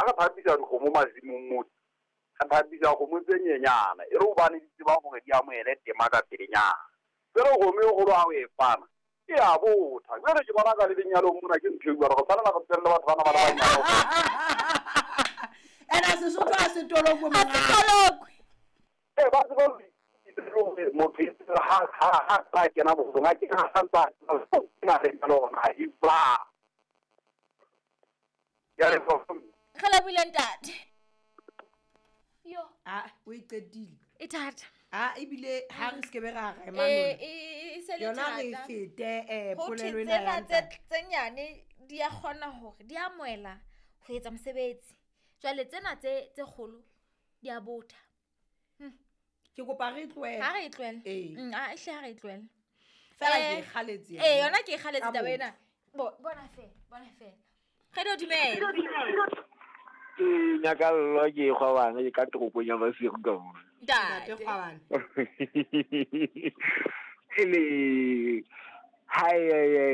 aga phapisa go mo mazimong mo ga phapisa go mo tsenyenyana e re o bane ditse ba go di amoele tema ka pelenyana pero go me go lo a o e pana e a botha jare ke bona ka le lenyalo mona ke ntho go go tsana go tsela batho bana ba banyalo ena se sotho a se tologwe a se tologwe ba se go mo phetse ha ba ke na bo nga ke ha santa na re lona I bla ya le go khala bilentate yo o iqedile e thata ebile ha re se ke be ga ga manola se le yona re thata fete polelo ena ya tsenyane di a khona hore di a moela go etsa mosebetsi jwale tsena tse kgolo di a botha ke kopa re tlwele ha re tlwele a hle ha re tlwele fela ke khaletse yona ke khaletse taba ena bona fe ge do dumela ke nyakallo ke khwabana ke ka topo nya ba se go mo ntate khwabana ele hai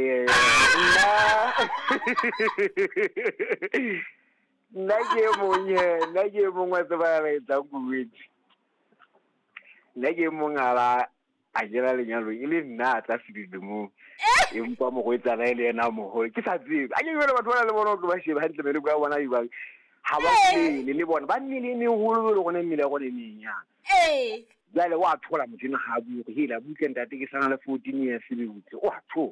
na ke mongwe tseba re tsa kuwetsi nna ke mongala a jela lenyalo ile nna tla fedile mo empa mo go etsa ra ile ena mo ho ke sa tsebe a ke bele batho ba le bona go ba sheba hantle bele go bona diba ha ba le bona ba nnile ne holo le gone mmile go le menya jale wa thola motho ha bu go hila bu ke ntate ke sana le 14 years le butse wa thola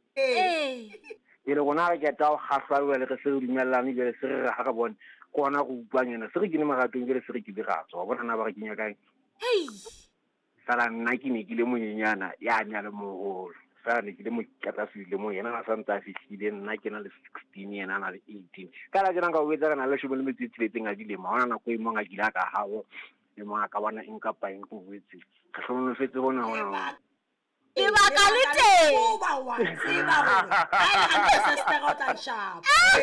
ile gona re ke ta ga hlwa le re se dumellang ile se re ga ga bona kona go banyana se re ke ne magatong ile se re ke digatso wa bona na ba re kenya kae sala nna ke ne ke le monyenyana ya nya le moholo sala ne ke le mo katafile mo yena na santsa fihlile nna ke na le 16 yena na le 18 kala ke nka o etsa kana le shobole metsi tsiletseng a dile maana na go imong a dila ka hawo le mo ka bona eng ka pa eng go wetse ka hlono fetse bona hona e ba ka le teng o ba wa tseba gore a le se sterota sharp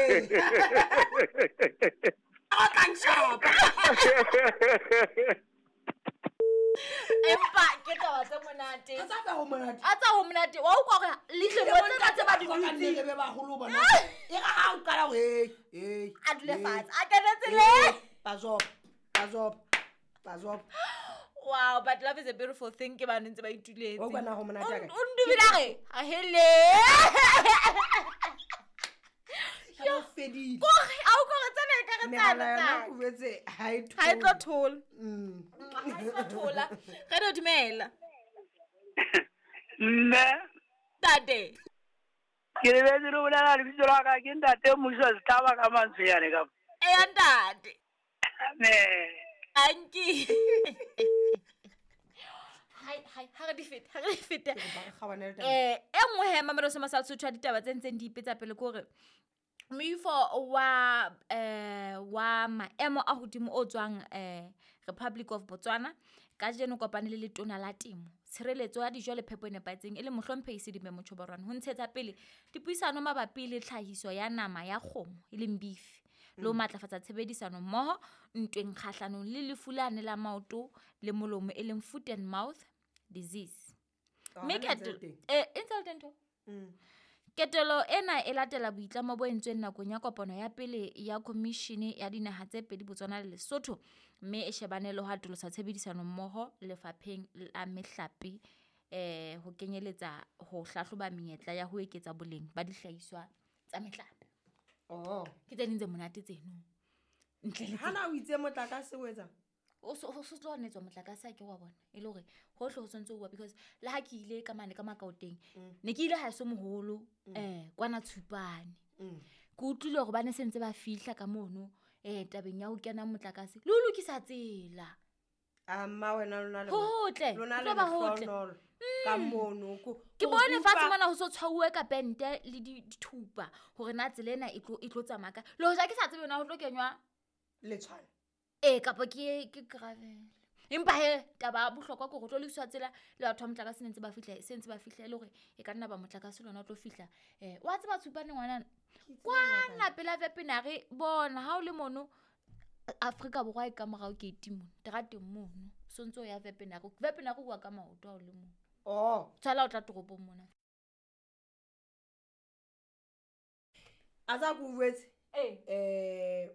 sharp empa ke taba tse monate a tsa go monate wa o kwa le hle mo tsa ba di le be ba holo bona e ga ha o qala go a dule fatshe a kenetse le bazop wow but love is a beautiful thing ke ba ntse ba ituletse o bona go monate ka o ndubila ge a hele yo fedile go a o go tsena ka re tsana o wetse ha e tlo thola ha e tlo thola ge do dumela nne tate ke le be re bona le bitso la ka ke ntate Musa se taba ka mantsiyane ka ya ntate ne anki hai ha re di fete engwe he mamelo se masal sutha ditaba tsentseng di ipetsa pele gore moifo wa maemo a hodimo o tswang Republic of Botswana ka jeno kopane le letona la temo tshireletso ya dijo le phepo nepatseng ile mohlomphehi Sedime Motshoborwane ho ntshetsa pele dipuisano mabapi le tlhahiso ya nama ya kgomo ile beef lo matlafatsa tshebedisano mmoho ntweng kgahlanong le lefulane la maoto le molomo e leng foot and mouth disease ketelo ena e latela boitlamo bo entsweng nakong ya kopano ya pele ya komishene ya dinaha tse pedi Botswana le Lesotho mme e shebane le ho atolosa tshebedisano mmoho lefapheng la mehlape ho kenyeletsa ho hlahloba menyetla ya ho eketsa boleng ba dihlahiswa tsa mehlape ke tse ntse monate tseno ntle le hana o itse motlakase o etsa o so tlo netswa motlakase ke wa bona e le hore hohle ho sontse o because la ha ke ile ka mane ka makaoteng ne ke ile ha se moholo kwana Tshupane ke utlwile hore ba ne sentse ba fihla ka mono tabeng ya ho kena motlakase le ho lokisa tsela amma wena lona le lona le ba hotle ka mono ke bone fatshe mona ho so tshwauwe ka bente le dithupa hore na tselena e tlo tsamaka le ho ja ke sa tsebe na ho tlo kenywa le tshwana kapa ke gravel empa he taba bohlokwa go tlo liswa tsela le batho ba motlakase nentse ba fihla le hore e ka nna ba motlakase lona o tlo fihla wa tseba Tshupane ngwana kwana pela Vepinari bona ha o le mono Afrika Borwa e ka morao ke timo terateng mono sontso ya Vepinari wa ka maoto o le mono tsala o tla toropong mona aza ku wetse